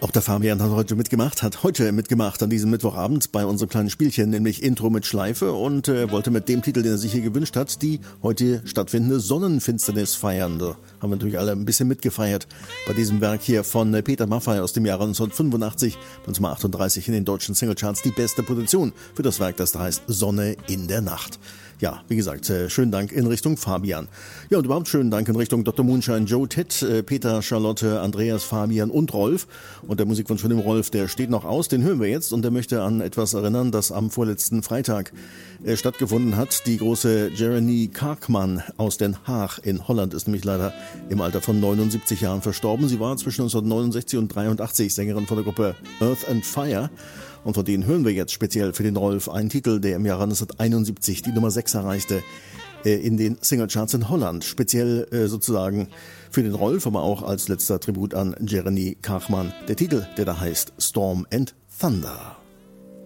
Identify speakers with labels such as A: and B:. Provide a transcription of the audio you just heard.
A: Auch der Fabian hat heute mitgemacht an diesem Mittwochabend bei unserem kleinen Spielchen, nämlich Intro mit Schleife und wollte mit dem Titel, den er sich hier gewünscht hat, die heute stattfindende Sonnenfinsternis feiern. Da haben wir natürlich alle ein bisschen mitgefeiert bei diesem Werk hier von Peter Maffay aus dem Jahre 1985, Nummer 38 in den deutschen Singlecharts, die beste Position für das Werk, das da heißt Sonne in der Nacht. Ja, wie gesagt, schönen Dank in Richtung Fabian. Ja, und überhaupt schönen Dank in Richtung Dr. Moonshine, Joe, Ted, Peter, Charlotte, Andreas, Fabian und Rolf. Und der Musikwunsch von dem Rolf, der steht noch aus, den hören wir jetzt. Und der möchte an etwas erinnern, das am vorletzten Freitag stattgefunden hat. Die große Jeremy Kaakman aus Den Haag in Holland ist nämlich leider im Alter von 79 Jahren verstorben. Sie war zwischen 1969 und 83 Sängerin von der Gruppe Earth and Fire. Und von denen hören wir jetzt speziell für den Rolf einen Titel, der im Jahre 1971 die Nummer 6 erreichte in den Singlecharts in Holland. Speziell sozusagen für den Rolf, aber auch als letzter Tribut an Jeremy Kaakman. Der Titel, der da heißt Storm and Thunder.